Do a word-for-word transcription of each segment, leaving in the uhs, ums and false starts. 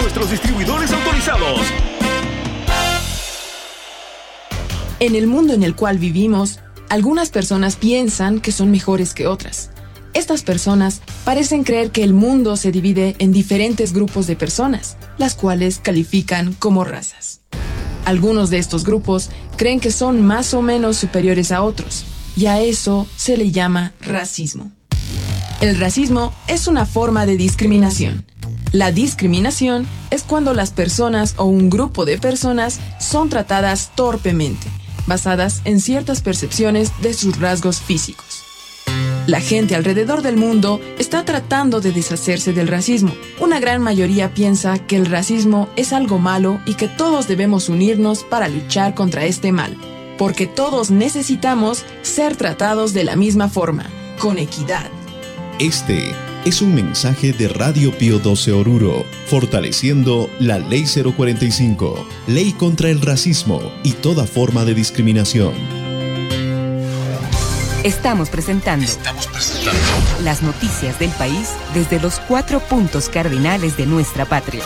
nuestros distribuidores autorizados. En el mundo en el cual vivimos, algunas personas piensan que son mejores que otras. Estas personas parecen creer que el mundo se divide en diferentes grupos de personas, las cuales califican como razas. Algunos de estos grupos creen que son más o menos superiores a otros, y a eso se le llama racismo. El racismo es una forma de discriminación. La discriminación es cuando las personas o un grupo de personas son tratadas torpemente, basadas en ciertas percepciones de sus rasgos físicos. La gente alrededor del mundo está tratando de deshacerse del racismo. Una gran mayoría piensa que el racismo es algo malo y que todos debemos unirnos para luchar contra este mal, porque todos necesitamos ser tratados de la misma forma, con equidad. Este es un mensaje de Radio Pío doce Oruro, fortaleciendo la Ley cero cuarenta y cinco, Ley contra el Racismo y toda forma de discriminación. Estamos presentando, Estamos presentando las noticias del país desde los cuatro puntos cardinales de nuestra patria.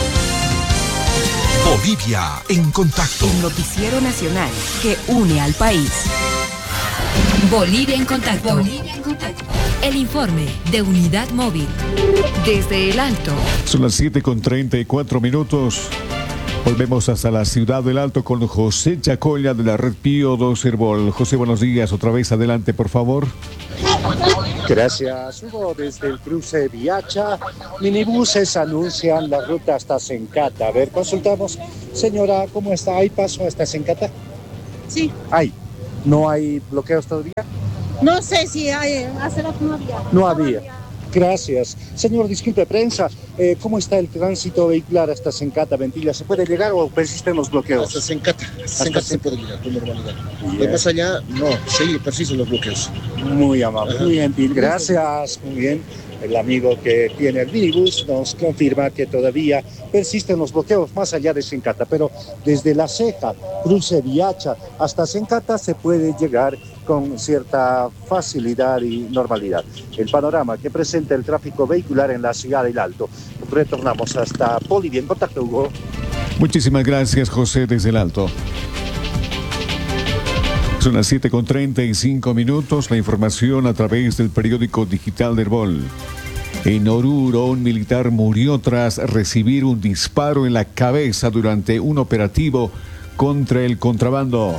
Bolivia en contacto. El noticiero nacional que une al país. Bolivia en contacto. Bolivia en contacto. El informe de Unidad Móvil. Desde el Alto. Son las siete con treinta y cuatro minutos. Volvemos hasta la ciudad del Alto con José Chacolla de la red Pío doce Herbol. José, buenos días. Otra vez adelante, por favor. Gracias, Hugo. Desde el cruce Viacha, minibuses anuncian la ruta hasta Sencata. A ver, consultamos. Señora, ¿cómo está? ¿Hay paso hasta Sencata? Sí. ¿Hay? ¿No hay bloqueos todavía? No sé si hay, hace rato no había. No había. Gracias. Señor, disculpe, prensa, eh, ¿cómo está el tránsito vehicular hasta Sencata, Ventilla? ¿Se puede llegar o persisten los bloqueos? Hasta Sencata, hasta Sencata se puede llegar con normalidad. De más allá, no, sí, persisten los bloqueos. Muy amable, Ajá. Muy gentil, gracias, muy bien. El amigo que tiene el minibús nos confirma que todavía persisten los bloqueos más allá de Sencata, pero desde La Ceja, cruce Viacha hasta Sencata se puede llegar con cierta facilidad y normalidad. El panorama que presenta el tráfico vehicular en la ciudad del Alto. Retornamos hasta Bolivia en contacto, Hugo. Muchísimas gracias, José, desde el Alto. Son las siete con treinta y cinco minutos. La información a través del periódico digital de Herbol. En Oruro, un militar murió tras recibir un disparo en la cabeza durante un operativo contra el contrabando.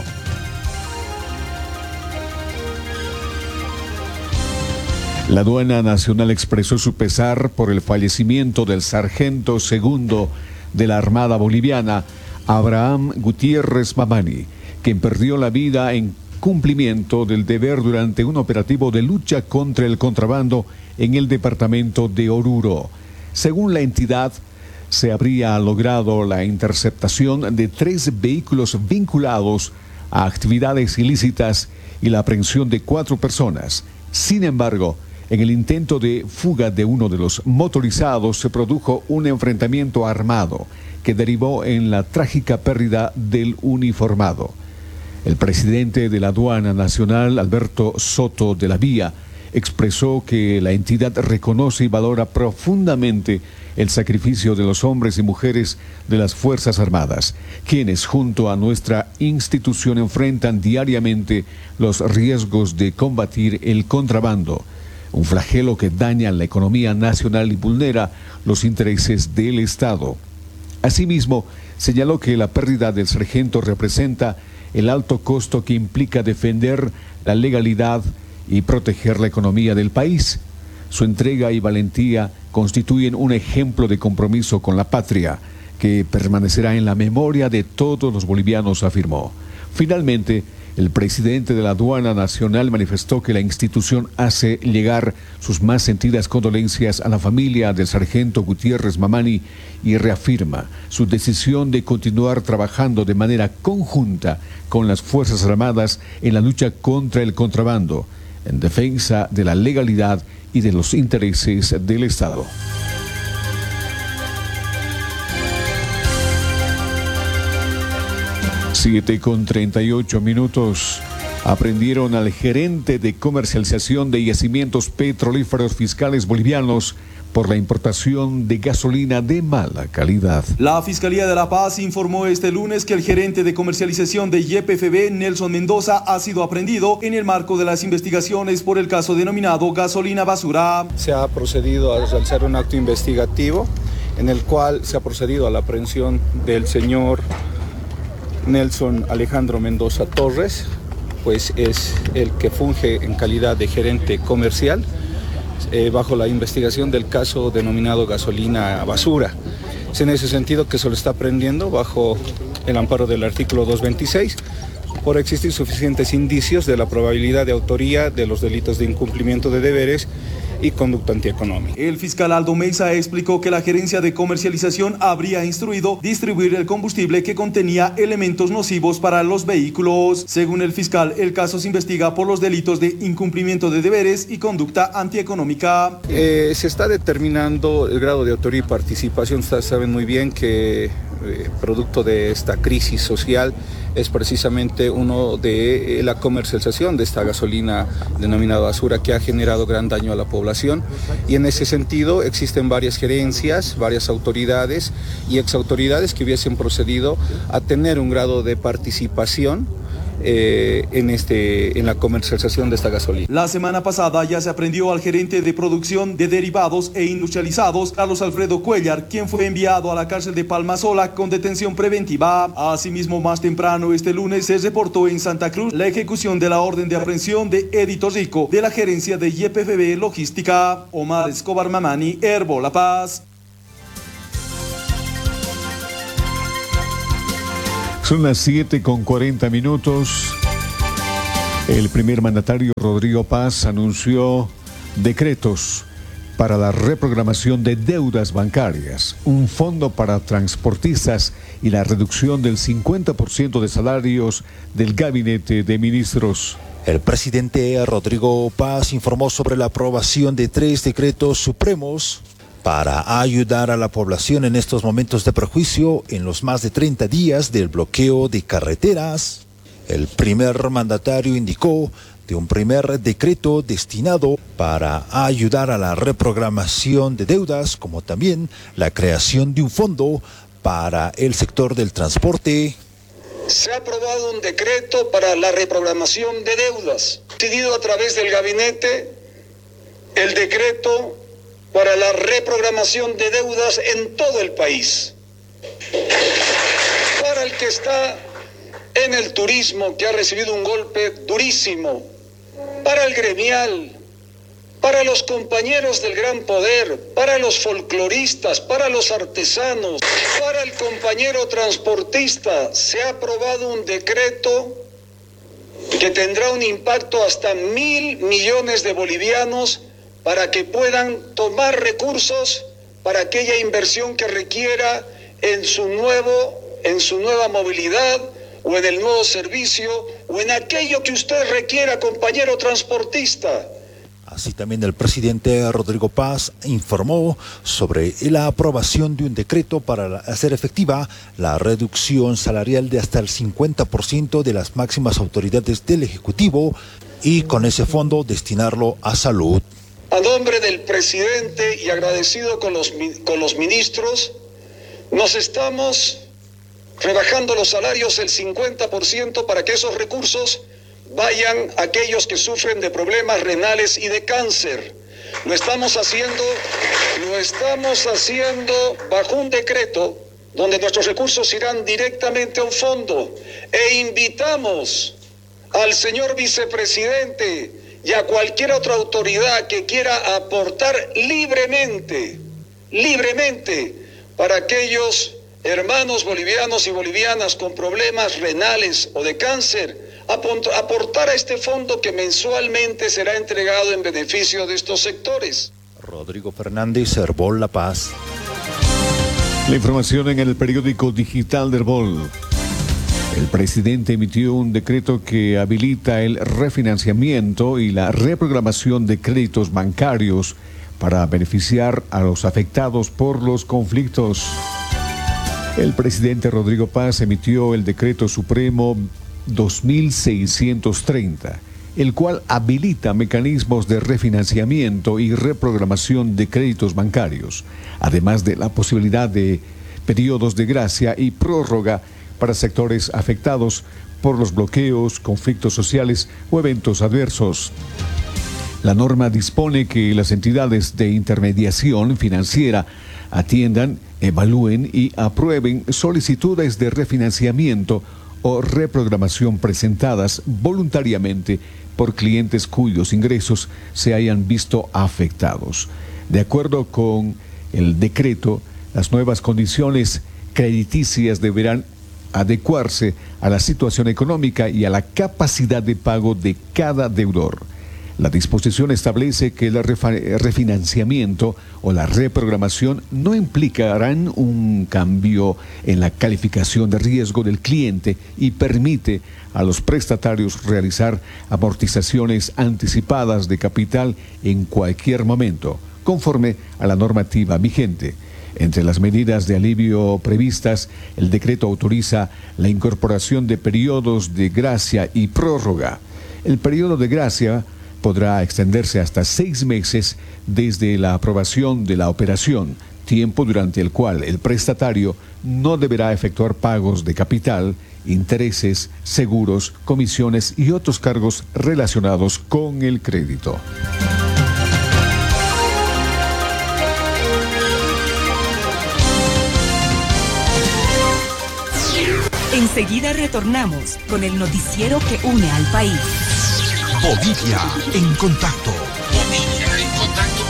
La Aduana Nacional expresó su pesar por el fallecimiento del sargento segundo de la Armada Boliviana, Abraham Gutiérrez Mamani, quien perdió la vida en cumplimiento del deber durante un operativo de lucha contra el contrabando en el departamento de Oruro. Según la entidad, se habría logrado la interceptación de tres vehículos vinculados a actividades ilícitas y la aprehensión de cuatro personas. Sin embargo, en el intento de fuga de uno de los motorizados se produjo un enfrentamiento armado que derivó en la trágica pérdida del uniformado. El presidente de la Aduana Nacional, Alberto Soto de la Vía, expresó que la entidad reconoce y valora profundamente el sacrificio de los hombres y mujeres de las Fuerzas Armadas, quienes junto a nuestra institución enfrentan diariamente los riesgos de combatir el contrabando, un flagelo que daña la economía nacional y vulnera los intereses del Estado. Asimismo, señaló que la pérdida del sargento representa el alto costo que implica defender la legalidad y proteger la economía del país. Su entrega y valentía constituyen un ejemplo de compromiso con la patria que permanecerá en la memoria de todos los bolivianos, afirmó. Finalmente, el presidente de la Aduana Nacional manifestó que la institución hace llegar sus más sentidas condolencias a la familia del sargento Gutiérrez Mamani y reafirma su decisión de continuar trabajando de manera conjunta con las Fuerzas Armadas en la lucha contra el contrabando, en defensa de la legalidad y de los intereses del Estado. siete con treinta y ocho minutos. Aprendieron al gerente de comercialización de yacimientos petrolíferos fiscales bolivianos por la importación de gasolina de mala calidad. La Fiscalía de La Paz informó este lunes que el gerente de comercialización de Y P F B, Nelson Mendoza, ha sido aprehendido en el marco de las investigaciones por el caso denominado gasolina basura. Se ha procedido a realizar un acto investigativo en el cual se ha procedido a la aprehensión del señor Nelson Alejandro Mendoza Torres, pues es el que funge en calidad de gerente comercial eh, bajo la investigación del caso denominado gasolina basura. Es en ese sentido que se lo está prendiendo bajo el amparo del artículo doscientos veintiséis por existir suficientes indicios de la probabilidad de autoría de los delitos de incumplimiento de deberes y conducta antieconómica. El fiscal Aldo Meiza explicó que la gerencia de comercialización habría instruido distribuir el combustible que contenía elementos nocivos para los vehículos. Según el fiscal, el caso se investiga por los delitos de incumplimiento de deberes y conducta antieconómica. Eh, se está determinando el grado de autoría y participación. Ustedes saben muy bien que eh, producto de esta crisis social es precisamente uno de la comercialización de esta gasolina denominada basura que ha generado gran daño a la población, y en ese sentido existen varias gerencias, varias autoridades y exautoridades que hubiesen procedido a tener un grado de participación Eh, en, este, en la comercialización de esta gasolina. La semana pasada ya se aprehendió al gerente de producción de derivados e industrializados, Carlos Alfredo Cuellar, quien fue enviado a la cárcel de Palmasola con detención preventiva. Asimismo, más temprano este lunes se reportó en Santa Cruz la ejecución de la orden de aprehensión de Edito Rico de la gerencia de Y P F B Logística. Omar Escobar Mamani, Herbo, La Paz. Son las siete con cuarenta minutos. El primer mandatario Rodrigo Paz anunció decretos para la reprogramación de deudas bancarias, un fondo para transportistas y la reducción del cincuenta por ciento de salarios del gabinete de ministros. El presidente Rodrigo Paz informó sobre la aprobación de tres decretos supremos para ayudar a la población en estos momentos de perjuicio en los más de treinta días del bloqueo de carreteras. El primer mandatario indicó de un primer decreto destinado para ayudar a la reprogramación de deudas, como también la creación de un fondo para el sector del transporte. Se ha aprobado un decreto para la reprogramación de deudas, decidido a través del gabinete el decreto para la reprogramación de deudas en todo el país. Para el que está en el turismo, que ha recibido un golpe durísimo, para el gremial, para los compañeros del gran poder, para los folcloristas, para los artesanos, para el compañero transportista, se ha aprobado un decreto que tendrá un impacto hasta mil millones de bolivianos para que puedan tomar recursos para aquella inversión que requiera en su nuevo, en su nueva movilidad o en el nuevo servicio o en aquello que usted requiera, compañero transportista. Así también el presidente Rodrigo Paz informó sobre la aprobación de un decreto para hacer efectiva la reducción salarial de hasta el cincuenta por ciento de las máximas autoridades del Ejecutivo y con ese fondo destinarlo a salud. A nombre del presidente y agradecido con los, con los ministros, nos estamos rebajando los salarios el cincuenta por ciento para que esos recursos vayan a aquellos que sufren de problemas renales y de cáncer. Lo estamos haciendo, lo estamos haciendo bajo un decreto donde nuestros recursos irán directamente a un fondo, e invitamos al señor vicepresidente y a cualquier otra autoridad que quiera aportar libremente, libremente, para aquellos hermanos bolivianos y bolivianas con problemas renales o de cáncer, aportar a este fondo que mensualmente será entregado en beneficio de estos sectores. Rodrigo Fernández, Herbol La Paz. La información en el periódico digital de Herbol. El presidente emitió un decreto que habilita el refinanciamiento y la reprogramación de créditos bancarios para beneficiar a los afectados por los conflictos. El presidente Rodrigo Paz emitió el decreto supremo dos mil seiscientos treinta, el cual habilita mecanismos de refinanciamiento y reprogramación de créditos bancarios, además de la posibilidad de periodos de gracia y prórroga para sectores afectados por los bloqueos, conflictos sociales o eventos adversos. La norma dispone que las entidades de intermediación financiera atiendan, evalúen y aprueben solicitudes de refinanciamiento o reprogramación presentadas voluntariamente por clientes cuyos ingresos se hayan visto afectados. De acuerdo con el decreto, las nuevas condiciones crediticias deberán adecuarse a la situación económica y a la capacidad de pago de cada deudor. La disposición establece que el refinanciamiento o la reprogramación no implicarán un cambio en la calificación de riesgo del cliente y permite a los prestatarios realizar amortizaciones anticipadas de capital en cualquier momento, conforme a la normativa vigente. Entre las medidas de alivio previstas, el decreto autoriza la incorporación de periodos de gracia y prórroga. El periodo de gracia podrá extenderse hasta seis meses desde la aprobación de la operación, tiempo durante el cual el prestatario no deberá efectuar pagos de capital, intereses, seguros, comisiones y otros cargos relacionados con el crédito. Enseguida retornamos con el noticiero que une al país. Bolivia en contacto. Bolivia en contacto.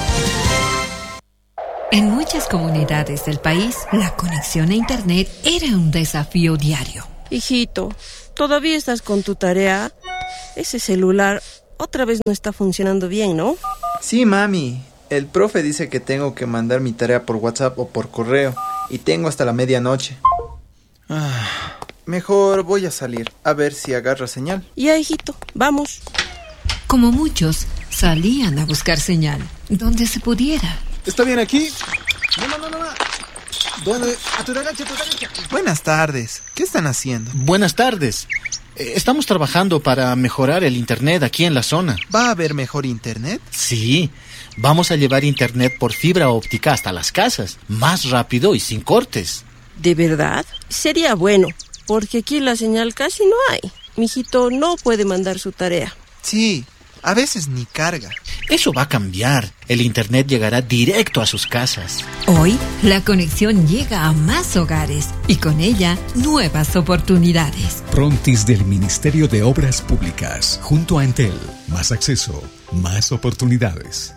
En muchas comunidades del país, la conexión a Internet era un desafío diario. Hijito, ¿todavía estás con tu tarea? Ese celular otra vez no está funcionando bien, ¿no? Sí, mami. El profe dice que tengo que mandar mi tarea por WhatsApp o por correo y tengo hasta la medianoche. Ah, mejor voy a salir a ver si agarra señal. Ya, hijito, vamos. Como muchos, salían a buscar señal, donde se pudiera. ¿Está bien aquí? No, no, no, no. ¿Dónde? A tu derecha, a tu derecha. Buenas tardes. ¿Qué están haciendo? Buenas tardes. Estamos trabajando para mejorar el internet aquí en la zona. ¿Va a haber mejor internet? Sí. Vamos a llevar internet por fibra óptica hasta las casas, más rápido y sin cortes. ¿De verdad? Sería bueno, porque aquí la señal casi no hay. Mijito no puede mandar su tarea. Sí, a veces ni carga. Eso va a cambiar. El internet llegará directo a sus casas. Hoy, la conexión llega a más hogares y con ella, nuevas oportunidades. Prontis del Ministerio de Obras Públicas, junto a Entel. Más acceso, más oportunidades.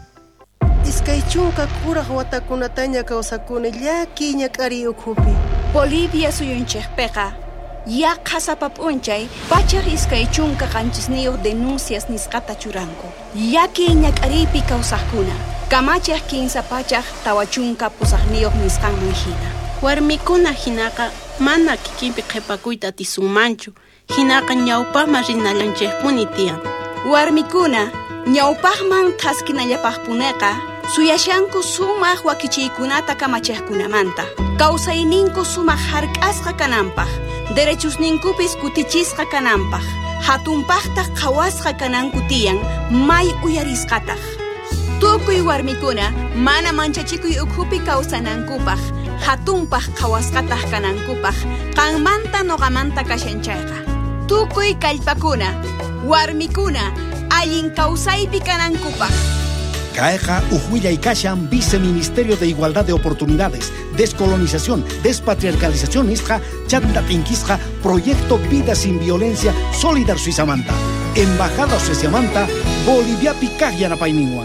Bolivia suyunchejpeja. Ya kasapap unchay, pachar iskay chunka qanchisniyoq denuncias nisqata churanku. Yaki ñak'aripi kawsaqkuna, kamachaq kinsa pachaq tawachunka pusaqniyoq nisqanman hina. Warmikuna hinaqa mana kikinpi qhipakuyta atisunmanchu, hinaqa ñawpaqman rinallanchikpuni tiyan. Warmikuna ñawpaqman qhaskinallapaqpuneqa suyashanku sumaq wakichiykunata kamachaqkunamanta. Kawsayninku sumaq hark'asqa kananpaq. Derechos ninkupis kutichisqa kananpaq. Hatunpaqtaq qhawasqa kananku tiyan may uyarisqataq. Tukuy warmikuna mana manchachikuy ukhupi kawsanankupaq. Hatunpaq qhawasqataq kanankupaq. Qanmanta noqamanta kashanchayqa. Tukuy kallpakuna, warmikuna allin kawsaypi kanankupaq. Caeja Ujuilla y Kashan, Viceministerio de Igualdad de Oportunidades, Descolonización, Despatriarcalización Isja, Chanda Pinquisja, Proyecto Vida Sin Violencia, Solidar Suizamanta, Embajada Suizamanta, Bolivia Picayana Paininguan.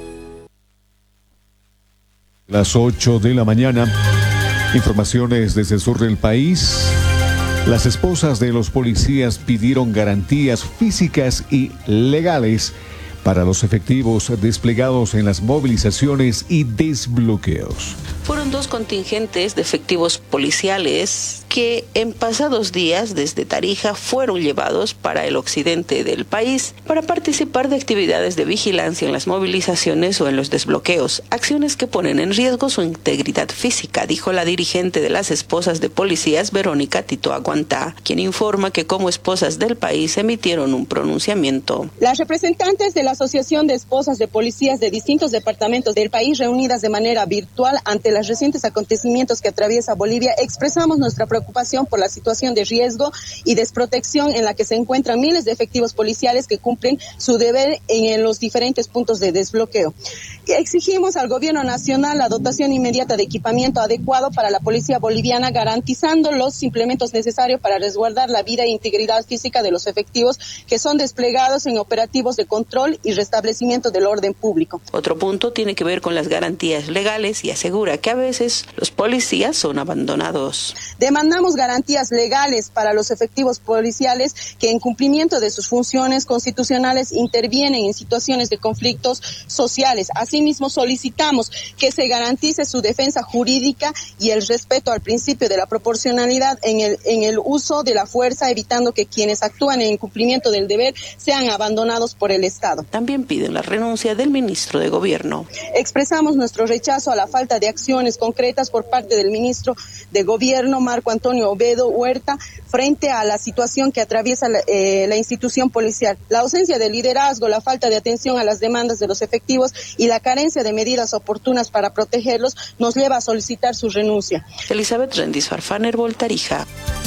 Las ocho de la mañana, informaciones desde el sur del país. Las esposas de los policías pidieron garantías físicas y legales para los efectivos desplegados en las movilizaciones y desbloqueos. Fueron dos contingentes de efectivos policiales que en pasados días desde Tarija fueron llevados para el occidente del país para participar de actividades de vigilancia en las movilizaciones o en los desbloqueos, acciones que ponen en riesgo su integridad física, dijo la dirigente de las esposas de policías, Verónica Tito Aguantá, quien informa que como esposas del país emitieron un pronunciamiento. Las representantes de la Asociación de Esposas de Policías de distintos departamentos del país, reunidas de manera virtual ante los recientes acontecimientos que atraviesa Bolivia, expresamos nuestra preocupación por la situación de riesgo y desprotección en la que se encuentran miles de efectivos policiales que cumplen su deber en los diferentes puntos de desbloqueo. Exigimos al gobierno nacional la dotación inmediata de equipamiento adecuado para la policía boliviana, garantizando los implementos necesarios para resguardar la vida e integridad física de los efectivos que son desplegados en operativos de control y restablecimiento del orden público. Otro punto tiene que ver con las garantías legales y asegura que a veces los policías son abandonados. Demandamos garantías legales para los efectivos policiales que en cumplimiento de sus funciones constitucionales intervienen en situaciones de conflictos sociales. Asimismo, solicitamos que se garantice su defensa jurídica y el respeto al principio de la proporcionalidad en el, en el uso de la fuerza, evitando que quienes actúan en incumplimiento del deber sean abandonados por el Estado. También piden la renuncia del ministro de Gobierno. Expresamos nuestro rechazo a la falta de acciones concretas por parte del ministro de Gobierno, Marco Antonio Obedo Huerta, frente a la situación que atraviesa la, eh, la institución policial. La ausencia de liderazgo, la falta de atención a las demandas de los efectivos y la carencia de medidas oportunas para protegerlos nos lleva a solicitar su renuncia. Elizabeth Rendis Farfán, Herbol, Tarija.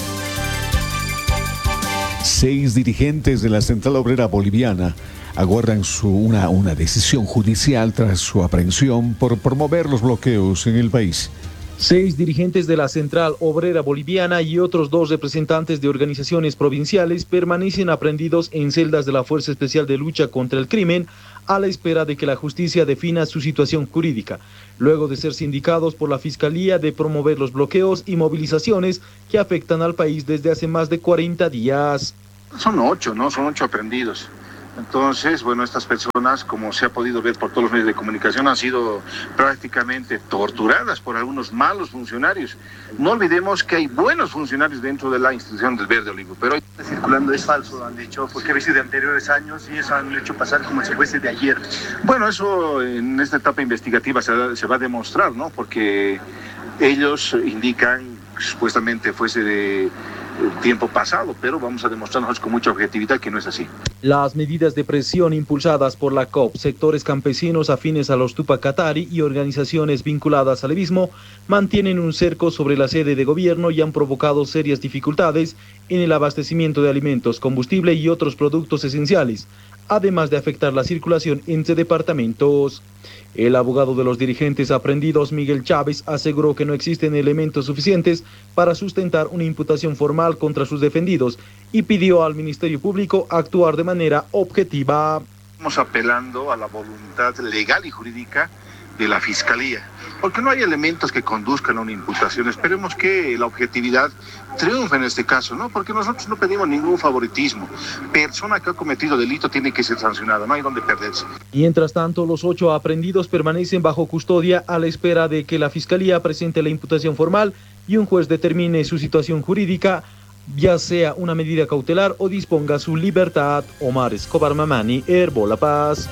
Seis dirigentes de la Central Obrera Boliviana aguardan su, una, una decisión judicial tras su aprehensión por promover los bloqueos en el país. Seis dirigentes de la Central Obrera Boliviana y otros dos representantes de organizaciones provinciales permanecen aprehendidos en celdas de la Fuerza Especial de Lucha contra el Crimen a la espera de que la justicia defina su situación jurídica, luego de ser sindicados por la Fiscalía de promover los bloqueos y movilizaciones que afectan al país desde hace más de cuarenta días. Son ocho, ¿no? Son ocho aprendidos. Entonces, bueno, estas personas, como se ha podido ver por todos los medios de comunicación, han sido prácticamente torturadas por algunos malos funcionarios. No olvidemos que hay buenos funcionarios dentro de la institución del Verde Olivo, pero hoy circulando es falso, han dicho, porque a veces de anteriores años y eso han hecho pasar como si fuese de ayer. Bueno, eso en esta etapa investigativa se, se va a demostrar, ¿no? Porque ellos indican que supuestamente fuese de tiempo pasado, pero vamos a demostrarnos con mucha objetividad que no es así. Las medidas de presión impulsadas por la C O P, sectores campesinos afines a los Tupac Katari y organizaciones vinculadas al mismo mantienen un cerco sobre la sede de gobierno y han provocado serias dificultades en el abastecimiento de alimentos, combustible y otros productos esenciales, además de afectar la circulación entre departamentos. El abogado de los dirigentes aprehendidos, Miguel Chávez, aseguró que no existen elementos suficientes para sustentar una imputación formal contra sus defendidos y pidió al Ministerio Público actuar de manera objetiva. Estamos apelando a la voluntad legal y jurídica de la Fiscalía, porque no hay elementos que conduzcan a una imputación. Esperemos que la objetividad triunfe en este caso, ¿no? Porque nosotros no pedimos ningún favoritismo. Persona que ha cometido delito tiene que ser sancionada, no hay donde perderse. Mientras tanto, los ocho aprehendidos permanecen bajo custodia a la espera de que la Fiscalía presente la imputación formal y un juez determine su situación jurídica, ya sea una medida cautelar o disponga su libertad. Omar Escobar Mamani, Herbol La Paz.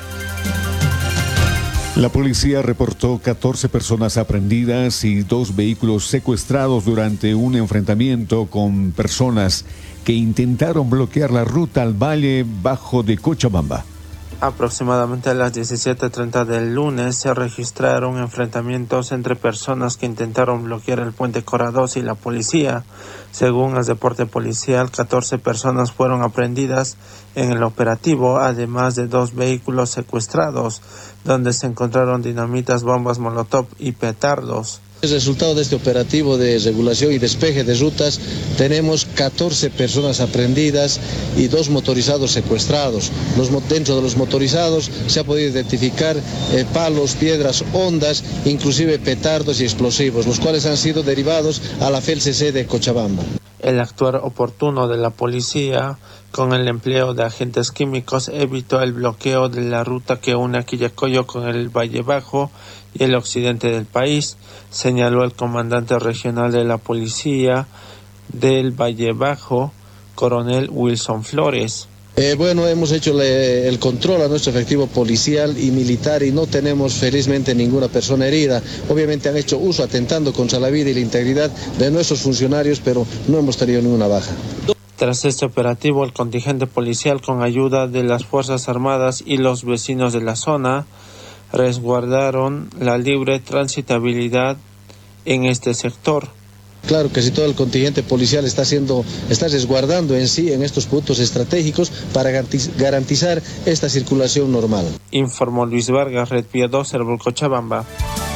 La policía reportó catorce personas aprehendidas y dos vehículos secuestrados durante un enfrentamiento con personas que intentaron bloquear la ruta al Valle Bajo de Cochabamba. Aproximadamente a las diecisiete treinta del lunes se registraron enfrentamientos entre personas que intentaron bloquear el puente Cora dos y la policía. Según el reporte policial, catorce personas fueron aprehendidas en el operativo, además de dos vehículos secuestrados, donde se encontraron dinamitas, bombas molotov y petardos. El resultado de este operativo de regulación y despeje de rutas, tenemos catorce personas aprehendidas y dos motorizados secuestrados. Los, dentro de los motorizados se ha podido identificar eh, palos, piedras, ondas, inclusive petardos y explosivos, los cuales han sido derivados a la F E L C C de Cochabamba. El actuar oportuno de la policía con el empleo de agentes químicos evitó el bloqueo de la ruta que une a Quillacollo con el Valle Bajo y el occidente del país, señaló el comandante regional de la policía del Valle Bajo, coronel Wilson Flores. Eh, bueno, hemos hecho le, el control a nuestro efectivo policial y militar y no tenemos felizmente ninguna persona herida. Obviamente han hecho uso atentando contra la vida y la integridad de nuestros funcionarios, pero no hemos tenido ninguna baja. Tras este operativo, el contingente policial, con ayuda de las Fuerzas Armadas y los vecinos de la zona, resguardaron la libre transitabilidad en este sector. Claro que si todo el contingente policial está haciendo, está resguardando en sí en estos puntos estratégicos para garantizar esta circulación normal. Informó Luis Vargas, Red Pía dos, Herbol Cochabamba.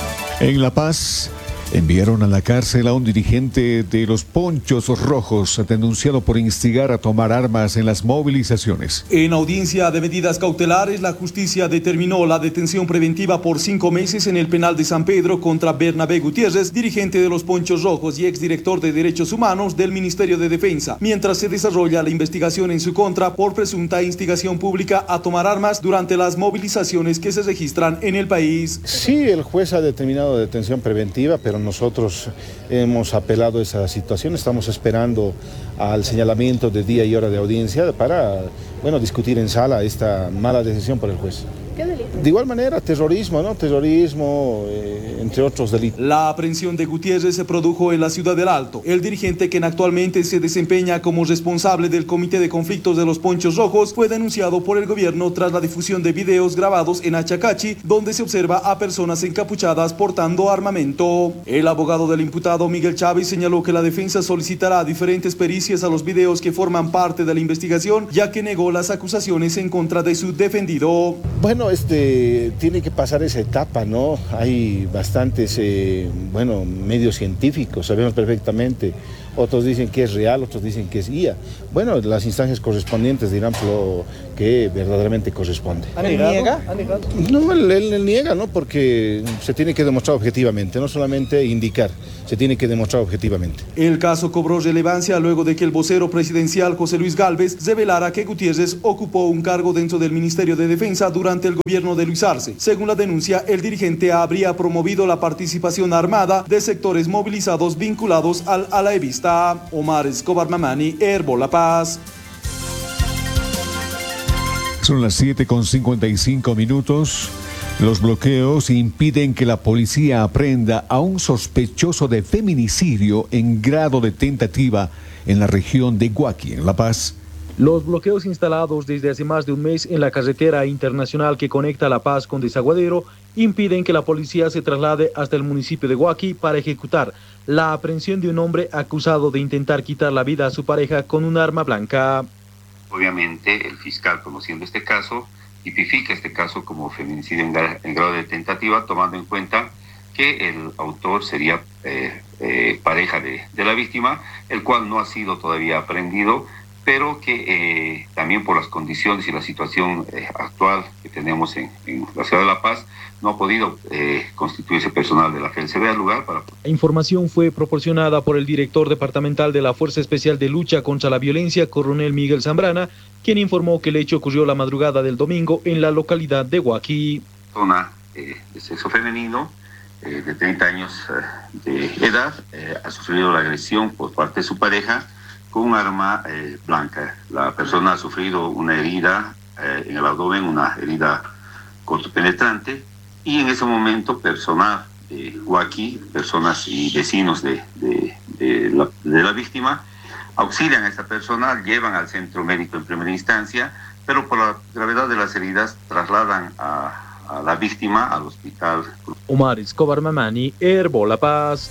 En La Paz, enviaron a la cárcel a un dirigente de los Ponchos Rojos, denunciado por instigar a tomar armas en las movilizaciones. En audiencia de medidas cautelares, la justicia determinó la detención preventiva por cinco meses en el penal de San Pedro contra Bernabé Gutiérrez, dirigente de los Ponchos Rojos y exdirector de Derechos Humanos del Ministerio de Defensa, mientras se desarrolla la investigación en su contra por presunta instigación pública a tomar armas durante las movilizaciones que se registran en el país. Sí, el juez ha determinado detención preventiva, pero nosotros hemos apelado a esa situación, estamos esperando al señalamiento de día y hora de audiencia para, bueno, discutir en sala esta mala decisión por el juez. ¿Qué delito? De igual manera, terrorismo, ¿no? Terrorismo, eh, entre otros delitos. La aprehensión de Gutiérrez se produjo en la ciudad del Alto. El dirigente, quien actualmente se desempeña como responsable del Comité de Conflictos de los Ponchos Rojos, fue denunciado por el gobierno tras la difusión de videos grabados en Achacachi, donde se observa a personas encapuchadas portando armamento. El abogado del imputado, Miguel Chávez, señaló que la defensa solicitará diferentes pericias a los videos que forman parte de la investigación, ya que negó las acusaciones en contra de su defendido. Bueno, este, tiene que pasar esa etapa, ¿no? Hay bastantes, eh, bueno, medios científicos, sabemos perfectamente. Otros dicen que es real, otros dicen que es I A. Bueno, las instancias correspondientes dirán lo que verdaderamente corresponde. ¿Él niega? No, él, él, él niega, ¿no? Porque se tiene que demostrar objetivamente, no solamente indicar, se tiene que demostrar objetivamente. El caso cobró relevancia luego de que el vocero presidencial José Luis Gálvez revelara que Gutiérrez ocupó un cargo dentro del Ministerio de Defensa durante el gobierno de Luis Arce. Según la denuncia, el dirigente habría promovido la participación armada de sectores movilizados vinculados al alaevista. Omar Escobar Mamani, Herbo La Paz. Son las siete con cincuenta y cinco minutos. Los bloqueos impiden que la policía aprenda a un sospechoso de feminicidio en grado de tentativa en la región de Huaki, en La Paz. Los bloqueos instalados desde hace más de un mes en la carretera internacional que conecta La Paz con Desaguadero impiden que la policía se traslade hasta el municipio de Huaki para ejecutar la aprehensión de un hombre acusado de intentar quitar la vida a su pareja con un arma blanca. Obviamente, el fiscal, conociendo este caso, tipifica este caso como feminicidio en, gra- en grado de tentativa, tomando en cuenta que el autor sería eh, eh, pareja de, de la víctima, el cual no ha sido todavía aprehendido, pero que eh, también por las condiciones y la situación eh, actual que tenemos en, en la ciudad de La Paz, no ha podido eh, constituirse personal de la F E L C B al lugar para... La información fue proporcionada por el director departamental de la Fuerza Especial de Lucha contra la Violencia, coronel Miguel Zambrana, quien informó que el hecho ocurrió la madrugada del domingo en la localidad de Huaki. Zona eh, de sexo femenino, eh, de treinta años eh, de edad, eh, ha sufrido la agresión por parte de su pareja con un arma eh, blanca. La persona ha sufrido una herida eh, en el abdomen, una herida cortopenetrante, y en ese momento personal de Huaki, personas y vecinos de, de, de, la, de la víctima, auxilian a esta persona, llevan al centro médico en primera instancia, pero por la gravedad de las heridas trasladan a, a la víctima al hospital. Omar Escobar Mamani, Herbo La Paz.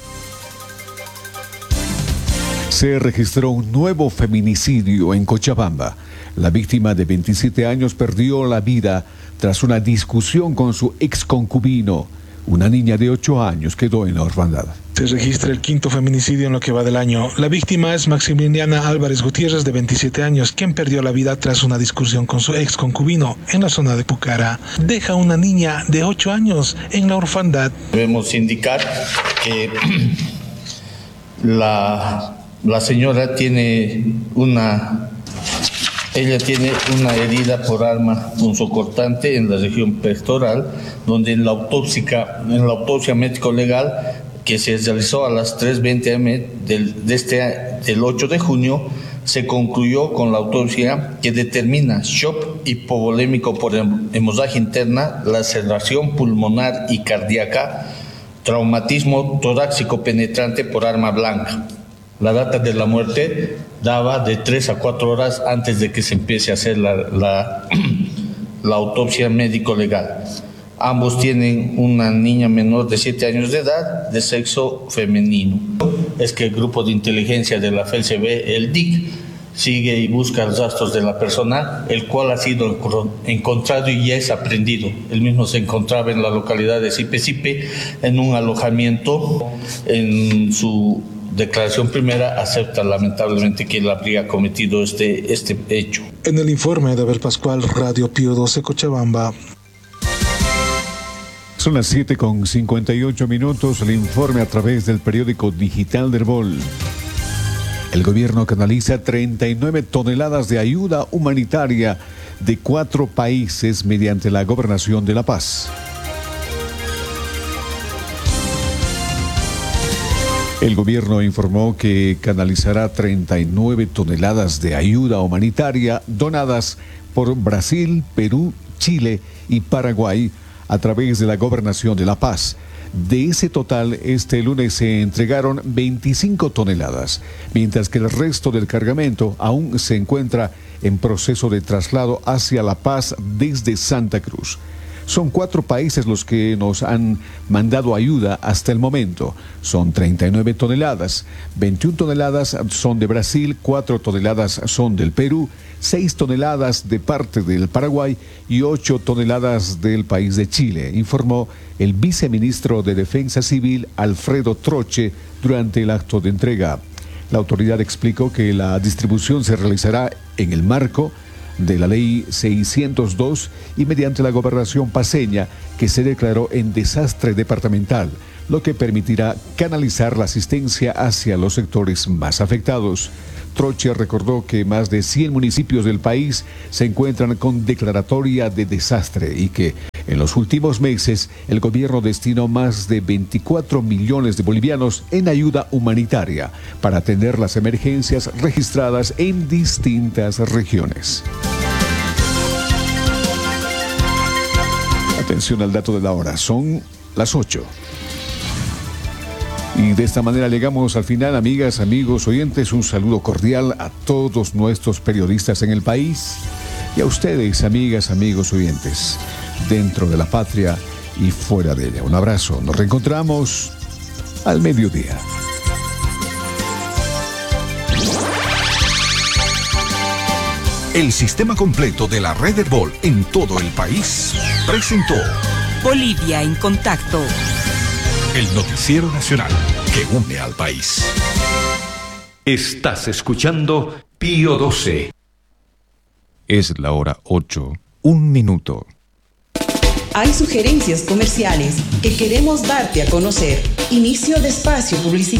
Se registró un nuevo feminicidio en Cochabamba. La víctima de veintisiete años perdió la vida tras una discusión con su ex concubino. Una niña de ocho años quedó en la orfandad. Se registra el quinto feminicidio en lo que va del año. La víctima es Maximiliana Álvarez Gutiérrez, de veintisiete años, quien perdió la vida tras una discusión con su ex concubino en la zona de Pucara. Deja una niña de ocho años en la orfandad. Debemos indicar que la La señora tiene una, ella tiene una herida por arma punzocortante en la región pectoral, donde en la autopsia, en la autopsia médico-legal que se realizó a las tres veinte eme del, de este, del ocho de junio, se concluyó con la autopsia que determina shock hipovolémico por hemorragia interna, laceración pulmonar y cardíaca, traumatismo torácico penetrante por arma blanca. La data de la muerte daba de tres a cuatro horas antes de que se empiece a hacer la, la, la autopsia médico-legal. Ambos tienen una niña menor de siete años de edad, de sexo femenino. Es que el grupo de inteligencia de la F E L C B, el D I C, sigue y busca los rastros de la persona, el cual ha sido encontrado y ya es aprehendido. El mismo se encontraba en la localidad de Sipe-Sipe, en un alojamiento. En su declaración primera acepta lamentablemente que él habría cometido este, este hecho. En el informe de Abel Pascual, Radio Pío doce, Cochabamba. Son las siete con cincuenta y ocho minutos, el informe a través del periódico digital del Bol. El gobierno canaliza treinta y nueve toneladas de ayuda humanitaria de cuatro países mediante la Gobernación de La Paz. El gobierno informó que canalizará treinta y nueve toneladas de ayuda humanitaria donadas por Brasil, Perú, Chile y Paraguay a través de la Gobernación de La Paz. De ese total, este lunes se entregaron veinticinco toneladas, mientras que el resto del cargamento aún se encuentra en proceso de traslado hacia La Paz desde Santa Cruz. Son cuatro países los que nos han mandado ayuda hasta el momento. Son treinta y nueve toneladas, veintiuna toneladas son de Brasil, cuatro toneladas son del Perú, seis toneladas de parte del Paraguay y ocho toneladas del país de Chile, informó el viceministro de Defensa Civil, Alfredo Troche, durante el acto de entrega. La autoridad explicó que la distribución se realizará en el marco de la ley seiscientos dos y mediante la gobernación paceña, que se declaró en desastre departamental, lo que permitirá canalizar la asistencia hacia los sectores más afectados. Troche recordó que más de cien municipios del país se encuentran con declaratoria de desastre y que en los últimos meses el gobierno destinó más de veinticuatro millones de bolivianos en ayuda humanitaria para atender las emergencias registradas en distintas regiones. Atención al dato de la hora, son las ocho. Y de esta manera llegamos al final, amigas, amigos, oyentes. Un saludo cordial a todos nuestros periodistas en el país y a ustedes, amigas, amigos, oyentes, dentro de la patria y fuera de ella. Un abrazo. Nos reencontramos al mediodía. El sistema completo de la red Herbol en todo el país presentó Bolivia en Contacto, el noticiero nacional que une al país. Estás escuchando Pío doce. Es la hora ocho, un minuto. Hay sugerencias comerciales que queremos darte a conocer. Inicio de espacio publicitario.